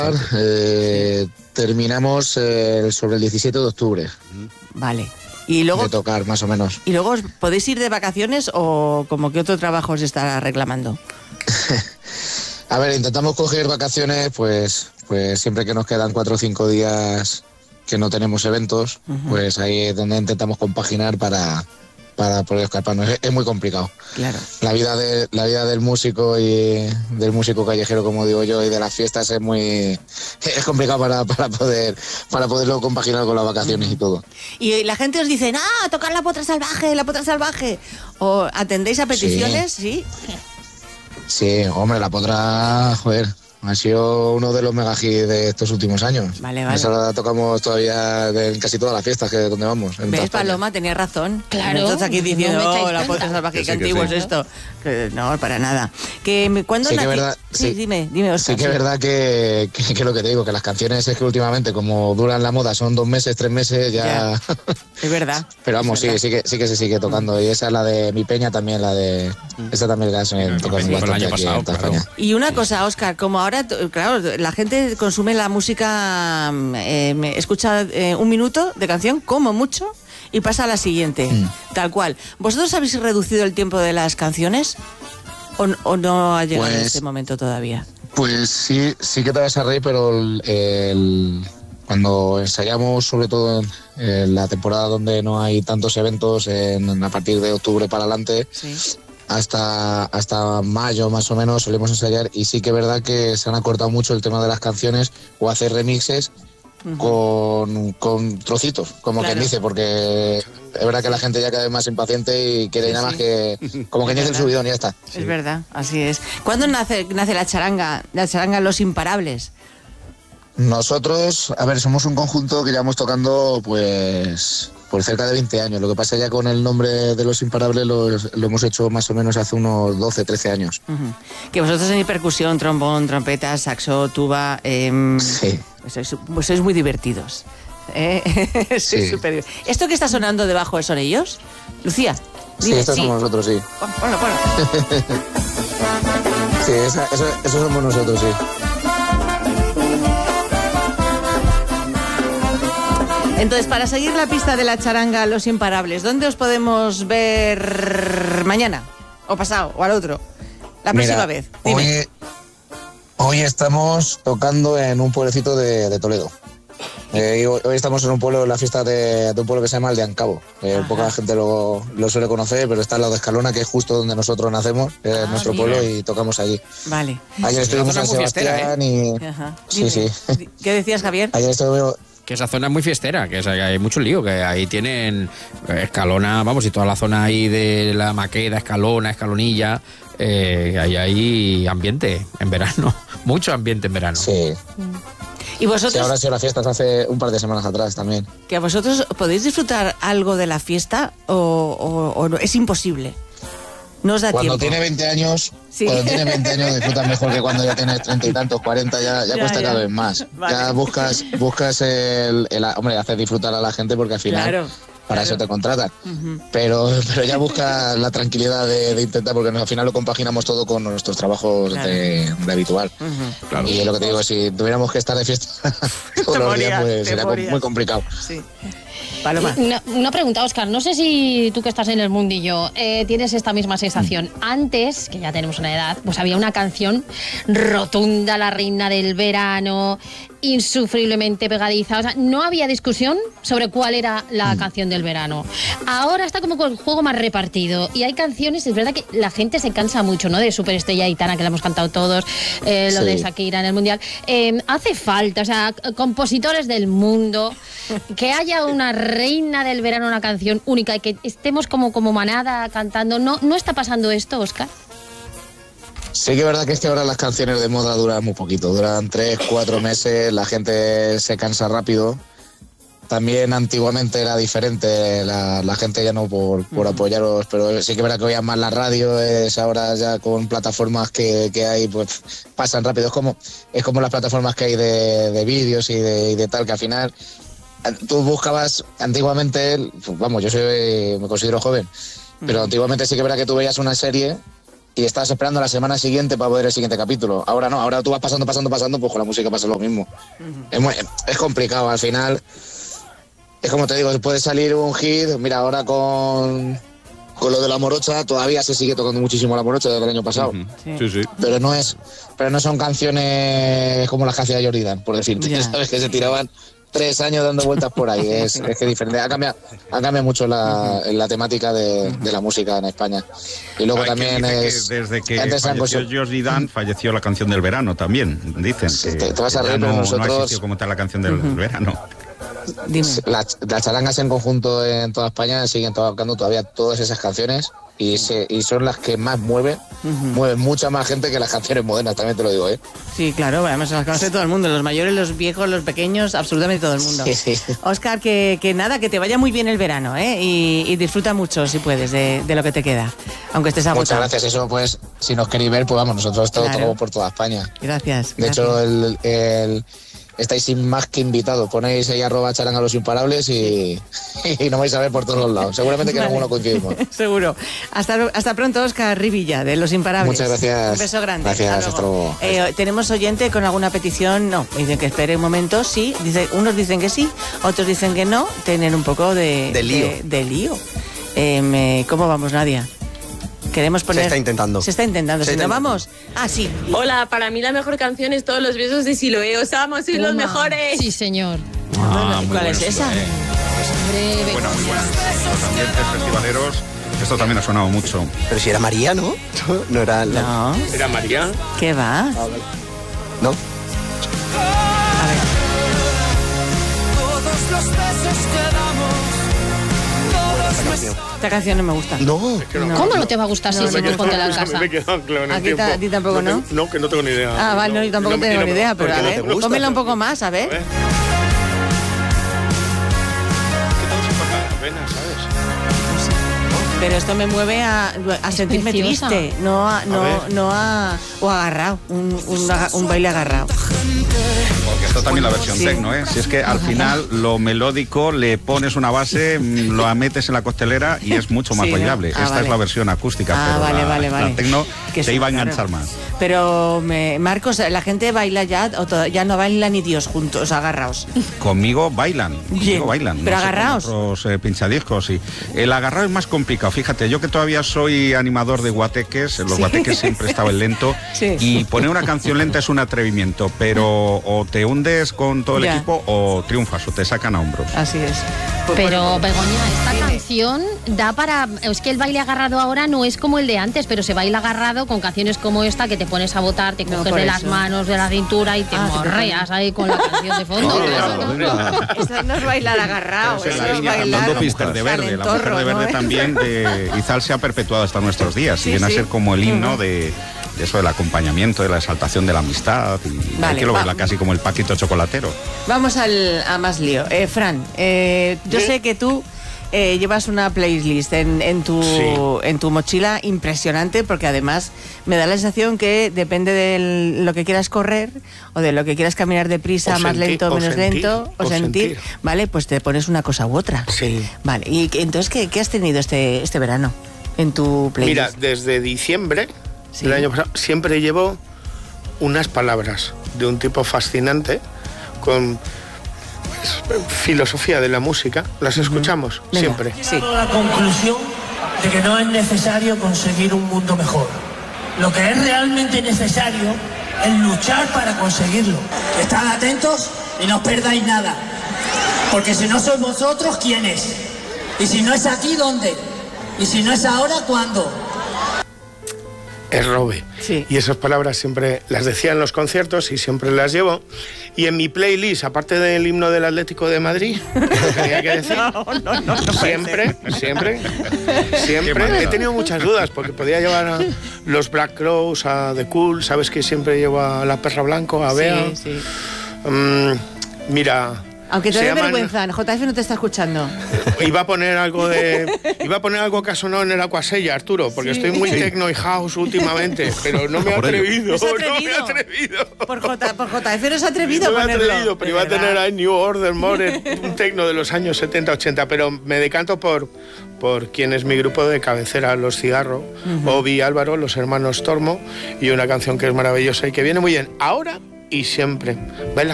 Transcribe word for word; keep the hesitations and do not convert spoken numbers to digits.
Eh, terminamos eh, sobre el diecisiete de octubre. Vale. Y luego, de tocar, más o menos. ¿Y luego podéis ir de vacaciones o como que otro trabajo os está reclamando? A ver, intentamos coger vacaciones, pues, pues siempre que nos quedan cuatro o cinco días que no tenemos eventos, uh-huh. pues ahí es donde intentamos compaginar para, para poder escaparnos. Es, es muy complicado. Claro. La vida de la vida del músico y del músico callejero, como digo yo, y de las fiestas es muy es complicado para, para poder para poderlo compaginar con las vacaciones uh-huh. y todo. Y la gente os dice, ah, tocar la potra salvaje, la potra salvaje. ¿O atendéis a peticiones? Sí. Sí, sí, hombre, la potra, joder, ha sido uno de los mega hits de estos últimos años. Vale, vale. Esa la tocamos todavía en casi todas las fiestas que donde vamos. ¿Ves, Paloma? Tenías razón. Claro. Entonces aquí diciendo, no oh, la potra salvaje, qué antiguo es esto. Que, no, para nada. Que cuando sí, nací... que verdad, sí, sí, dime, dime, Óscar. Sí que es verdad que, que, que lo que te digo, que las canciones es que últimamente, como duran la moda, son dos meses, tres meses, ya... ya. Es verdad. Pero vamos, sí, sí, sí que, sí que se sigue tocando. Mm. Y esa es la de Mi Peña también, la de... Mm. Esa también la se toca bastante el año aquí pasado, en claro. España. Y una cosa, Óscar, como ahora, claro, la gente consume la música, eh, escucha eh, un minuto de canción, como mucho, y pasa a la siguiente, mm. tal cual. ¿Vosotros habéis reducido el tiempo de las canciones o, o no ha llegado pues, este momento todavía? Pues sí, sí que te vas a reír, pero el, el, cuando ensayamos, sobre todo en, en la temporada donde no hay tantos eventos, en, a partir de octubre para adelante, sí. Hasta, hasta mayo más o menos solemos ensayar, y sí que es verdad que se han acortado mucho el tema de las canciones o hacer remixes uh-huh. con, con trocitos, como claro. quien dice, porque es verdad que la gente ya cada vez más impaciente y quiere sí, nada sí. más que como que inicie el subidón y ya está. Es sí. verdad, así es. ¿Cuándo nace, nace la charanga, la charanga Los Imparables? Nosotros, a ver, somos un conjunto que llevamos tocando pues por cerca de veinte años. Lo que pasa ya con el nombre de Los Imparables lo, lo hemos hecho más o menos hace unos doce, trece años. Uh-huh. Que vosotros tenéis percusión, trombón, trompeta, saxo, tuba... Eh, sí. Pues sois, pues sois muy divertidos. ¿Eh? sí. Super... ¿Esto que está sonando debajo son ellos? Lucía, dime, sí, estos sí. somos nosotros, sí. Ponlo, ponlo. sí, esa, eso, eso somos nosotros, sí. Entonces, para seguir la pista de la charanga Los Imparables, ¿dónde os podemos ver mañana? ¿O pasado? ¿O al otro? La próxima Mira, vez. Dime. Hoy, hoy estamos tocando en un pueblecito de, de Toledo. Eh, hoy, hoy estamos en un pueblo, en la fiesta de, de un pueblo que se llama El de Ancabo. Eh, poca gente lo, lo suele conocer, pero está al lado de Escalona, que es justo donde nosotros nacemos, es ah, nuestro mira. pueblo, y tocamos allí. Vale. Ayer estuvimos en San Sebastián ¿eh? y... Ajá. Sí, sí. ¿Qué decías, Javier? Ayer estuvimos... Que esa zona es muy fiestera, que hay mucho lío, que ahí tienen Escalona, vamos, y toda la zona ahí de la Maqueda, Escalona, Escalonilla, eh, ahí hay ambiente en verano, mucho ambiente en verano. Sí. ¿Y vosotros? Sí, ahora ha sido las fiestas hace un par de semanas atrás también. ¿Que vosotros podéis disfrutar algo de la fiesta o, o, o no? Es imposible? No os da cuando tiempo. Tiene veinte años, sí. Cuando tiene veinte años disfrutas mejor que cuando ya tienes treinta y tantos, cuarenta, ya, ya, ya cuesta ya. cada vez más. Vale. Ya buscas buscas el, el, hombre, hacer disfrutar a la gente porque al final claro, para claro. eso te contratan. Uh-huh. Pero, pero ya buscas la tranquilidad de, de intentar, porque al final lo compaginamos todo con nuestros trabajos claro. de, de habitual. Uh-huh. Claro. Y lo que te digo, si tuviéramos que estar de fiesta todos los días, pues sería morías. muy complicado. Sí. Paloma. Una, una pregunta, Óscar. No sé si tú que estás en el mundillo eh, tienes esta misma sensación. Mm. Antes, que ya tenemos una edad, pues había una canción rotunda, la reina del verano, insufriblemente pegadiza. O sea, no había discusión sobre cuál era la mm. canción del verano. Ahora está como con el juego más repartido. Y hay canciones, es verdad que la gente se cansa mucho, ¿no? De Superestrella Aitana, que la hemos cantado todos, eh, lo sí. de Shakira en el Mundial. Eh, hace falta, o sea, compositores del mundo, que haya una reina del verano, una canción única y que estemos como, como manada cantando. ¿No, ¿No está pasando esto, Óscar? Sí que es verdad que es que ahora las canciones de moda duran muy poquito, duran tres, cuatro meses, la gente se cansa rápido. También antiguamente era diferente, la, la gente ya no por, por uh-huh. apoyaros, pero sí que es verdad que oían más la radio, es ahora ya con plataformas que, que hay, pues pasan rápido. Es como, es como las plataformas que hay de, de vídeos y de, y de tal, que al final tú buscabas antiguamente, vamos, yo soy, me considero joven, pero antiguamente sí que es verdad que tú veías una serie y estás esperando la semana siguiente para ver el siguiente capítulo. Ahora no, ahora tú vas pasando, pasando, pasando, pues con la música pasa lo mismo. Uh-huh. Es, muy, es complicado, al final, es como te digo, puede salir un hit, mira, ahora con, con lo de La Morocha, todavía se sigue tocando muchísimo La Morocha desde el año pasado. Uh-huh. Sí. Sí, sí. Pero no es, pero no son canciones como las que hacía Jordi Dan, por decirte, yeah. ¿sabes? Que se tiraban tres años dando vueltas por ahí, es, es que diferente. Ha cambiado, ha cambiado mucho la, la temática de, de la música en España. Y luego Hay también es... Que desde que falleció Jordi Dan, falleció la canción del verano también, dicen. Sí, que, te, te vas a reír, no, nosotros... no ha existido como tal la canción del uh-huh. verano. Dime. Las, las charangas en conjunto en toda España siguen tocando todavía todas esas canciones y, se, y son las que más mueven, uh-huh. mueven mucha más gente que las canciones modernas, también te lo digo, ¿eh? Sí, claro, además las conoce todo el mundo, los mayores, los viejos, los pequeños, absolutamente todo el mundo. Sí, sí. Óscar, que, que nada, que te vaya muy bien el verano, ¿eh? Y, y disfruta mucho, si puedes, de, de lo que te queda, aunque estés agotado. Muchas gracias, eso pues, si nos queréis ver, pues vamos, nosotros todo, claro. todo por toda España. Gracias. De gracias. hecho, el... el estáis sin más que invitados. Ponéis ahí arroba charanga los imparables y, y nos vais a ver por todos los lados. Seguramente que vale. en alguno coincidimos. Seguro. Hasta, hasta pronto, Óscar Rivilla, de Los Imparables. Muchas gracias. Un beso grande. Gracias, hasta luego. Hasta luego. Eh, ¿Tenemos oyente con alguna petición? No. Dicen que espere un momento. Sí. Dice, unos dicen que sí, otros dicen que no. Tienen un poco de... De lío. De, de lío. Eh, me, ¿Cómo vamos, Nadia? Queremos poner... Se está intentando. Se está intentando. Se si está no intentando. vamos... Ah, sí. Hola, para mí la mejor canción es Todos los besos de Siloé. Os amo, sois los mejores. Sí, señor. Ah, ¿Cuál es bueno, esa? Siloé. Breve. Bueno, muy buena. Los ambientes festivaleros, esto también ha sonado mucho. Pero si era María, ¿no? No era la... No. ¿Era María? ¿Qué va? ¿No? A ver. Todos los besos que damos, todos canción. Esta canción no me gusta. No. Es que no. ¿Cómo no te va a gustar No, si me se pone la Me casa? he quedado claro en el ¿A ti tiempo. ta- a ti tampoco, no? No, que no tengo ni idea. Ah, vale, no, yo tampoco no, tengo no, ni idea, pero ¿por a qué no ver, te gusta? cómela un poco más, a ver. A ver. Que todo se pasa la pena, ¿sabes? Pero esto me mueve a, a sentirme preciosa. triste, no a, no, ver. no a, o agarrado, un, un, aga- un baile agarrado. Porque esto también la versión Sí. techno, ¿eh? Si es que al final lo melódico le pones una base, mm, lo metes en la costelera y es mucho más Sí, ¿no? bailable. Ah, Esta vale. es la versión acústica, Ah, pero vale, la, vale, vale. la techno Que te sí, iba a claro. enganchar más. Pero, me, Marcos, la gente baila ya, o to- ya no baila ni Dios juntos, agarraos. Conmigo bailan, Bien, conmigo bailan. pero no sé, agarraos. con otros eh, pinchadiscos, sí. El agarrado es más complicado, fíjate, yo que todavía soy animador de guateques, en los Sí. guateques siempre estaba el lento, Sí. y poner una canción lenta es un atrevimiento, pero o te hundes con todo el Ya. equipo o triunfas, o te sacan a hombros. Así es. Pues, Pero, bueno, Begoña, esta dime. canción da para... Es que el baile agarrado ahora no es como el de antes, pero se baila agarrado con canciones como esta que te pones a votar, te No, coges por de las eso. manos, de la cintura y te Ah, te morreas ahí con la canción de fondo. No, Eso no, no. no. Eso no es bailar agarrado, Esa es eso la es línea, bailar. hablando Pister de Verde, la mujer de Verde ¿no? también de Izal se ha perpetuado hasta nuestros días y Sí, viene sí. a ser como el himno Ujú. de, de eso del acompañamiento, de la exaltación de la amistad y Vale, hay que lo va. verla casi como el Paquito chocolatero. Vamos al, a más lío. Eh, Fran, eh, yo sé que tú eh, llevas una playlist en, en, tu, Sí. en tu mochila impresionante, porque además me da la sensación que depende de lo que quieras correr o de lo que quieras caminar deprisa, O más sentir- lento, o menos sentir, lento, o, o sentir, sentir. ¿vale? Pues te pones una cosa u otra. Sí. Vale, y que- entonces, ¿qué, qué has tenido este, este verano en tu playlist? Mira, desde diciembre Sí. del año pasado siempre llevo unas palabras de un tipo fascinante con pues, filosofía de la música. ¿Las escuchamos? Venga. Siempre. Sí. llegado a la conclusión de que no es necesario conseguir un mundo mejor. Lo que es realmente necesario es luchar para conseguirlo. Estad atentos y no os perdáis nada. Porque si no sois vosotros, ¿quién es? Y si no es aquí, ¿dónde? Y si no es ahora, ¿cuándo? Es Robe. Sí. Y esas palabras siempre las decía en los conciertos y siempre las llevo. Y en mi playlist, aparte del himno del Atlético de Madrid, lo tenía que decir, siempre, siempre, Qué siempre. manera. He tenido muchas dudas porque podía llevar a los Black Crows, a The Cool, sabes que siempre llevo a La Perra Blanco, a Bea. Sí, sí. Mm, mira, Aunque te Se dé llaman- vergüenza, J F no te está escuchando. Iba a poner algo de. Iba a poner algo que ha sonado en el Aquasella, Arturo, porque Sí. estoy muy Sí. techno y house últimamente, pero no me he Por ello. atrevido. No se ha No me he atrevido. atrevido. Por, J, por J F no se ha atrevido No a me he ponerlo. atrevido, pero De iba a verdad. tener ahí New Order More, un techno de los años setenta ochenta, pero me decanto por, por quien es mi grupo de cabecera, Los Cigarro, Obi y Álvaro, los hermanos Tormo, y una canción que es maravillosa y que viene muy bien ahora y siempre. ¿Ves?